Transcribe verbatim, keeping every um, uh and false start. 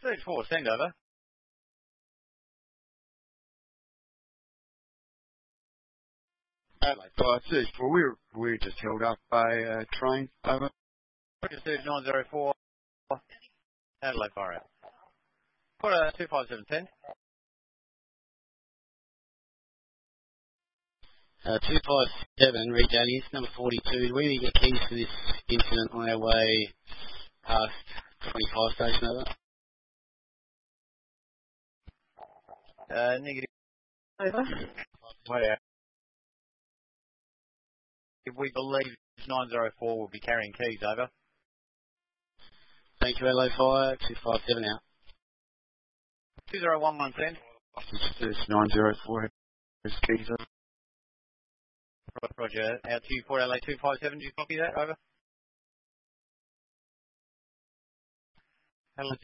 Search four, send over. Adelaide five, search four. We were, we were just held up by a train. Over. Roger, search nine zero four. Adelaide fire out. Quarter two five seven ten. Uh, two five seven, read Alias, number forty-two. Do we need to get keys for this incident on our way past twenty-five station, over? Uh, negative. Over. Wait out. If we believe nine zero four will be carrying keys, over. Thank you, Adelaide Fire, two five seven out. two zero one one, send. Search nine zero four, has keys over. Roger, out to you, Port Adelaide two five seven, do you copy that, over? Adelaide